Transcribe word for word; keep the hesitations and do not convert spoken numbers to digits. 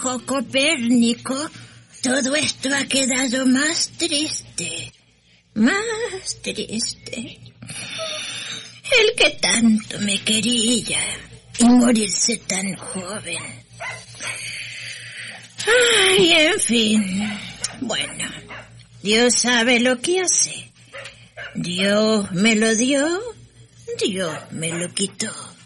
hijo Copérnico, todo esto ha quedado más triste, más triste. El que tanto me quería y morirse tan joven. Ay, en fin. Bueno, Dios sabe lo que hace. Dios me lo dio, Dios me lo quitó.